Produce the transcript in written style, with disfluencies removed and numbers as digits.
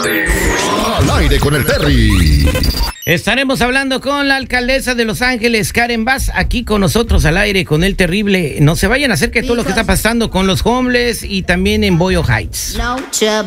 Quédate al aire con el Terry. Estaremos hablando con la alcaldesa de Los Ángeles, Karen Bass, aquí con nosotros al aire con el terrible. No se vayan a hacer que todo lo que está pasando con los homeless y también en Boyle Heights.